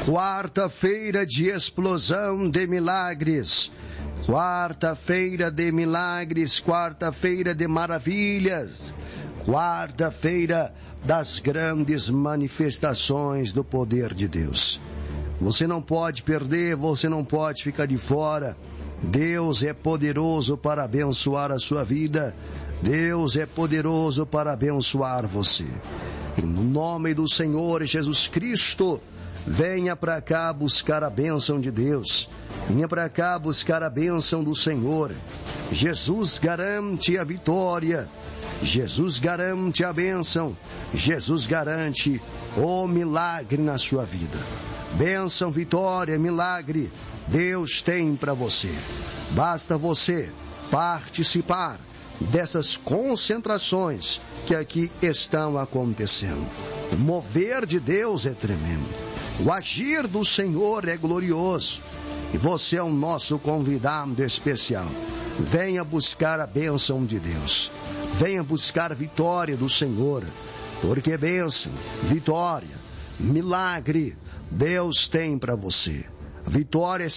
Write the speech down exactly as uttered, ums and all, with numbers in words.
Quarta-feira de explosão de milagres. Quarta-feira de milagres, quarta-feira de maravilhas. Quarta-feira das grandes manifestações do poder de Deus. Você não pode perder, você não pode ficar de fora. Deus é poderoso para abençoar a sua vida. Deus é poderoso para abençoar você. Em nome do Senhor Jesus Cristo, venha para cá buscar a bênção de Deus. Venha para cá buscar a bênção do Senhor. Jesus garante a vitória. Jesus garante a bênção. Jesus garante o milagre na sua vida. Bênção, vitória, milagre, Deus tem para você. Basta você participar dessas concentrações que aqui estão acontecendo. O mover de Deus é tremendo. O agir do Senhor é glorioso. E você é o nosso convidado especial. Venha buscar a bênção de Deus. Venha buscar a vitória do Senhor. Porque bênção, vitória, milagre, Deus tem para você. A vitória é